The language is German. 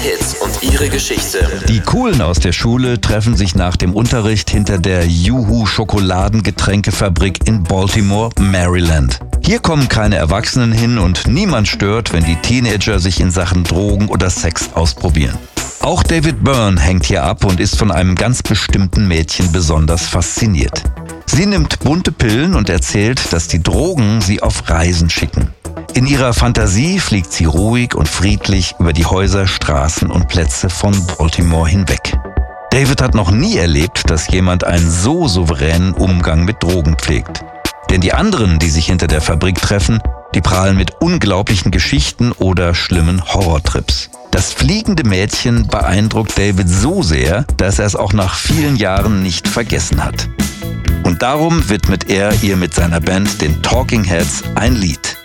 Hits und ihre Geschichte. Die Coolen aus der Schule treffen sich nach dem Unterricht hinter der Juhu Schokoladengetränkefabrik in Baltimore, Maryland. Hier kommen keine Erwachsenen hin und niemand stört, wenn die Teenager sich in Sachen Drogen oder Sex ausprobieren. Auch David Byrne hängt hier ab und ist von einem ganz bestimmten Mädchen besonders fasziniert. Sie nimmt bunte Pillen und erzählt, dass die Drogen sie auf Reisen schicken. In ihrer Fantasie fliegt sie ruhig und friedlich über die Häuser, Straßen und Plätze von Baltimore hinweg. David hat noch nie erlebt, dass jemand einen so souveränen Umgang mit Drogen pflegt. Denn die anderen, die sich hinter der Fabrik treffen, die prahlen mit unglaublichen Geschichten oder schlimmen Horrortrips. Das fliegende Mädchen beeindruckt David so sehr, dass er es auch nach vielen Jahren nicht vergessen hat. Und darum widmet er ihr mit seiner Band, den Talking Heads, ein Lied.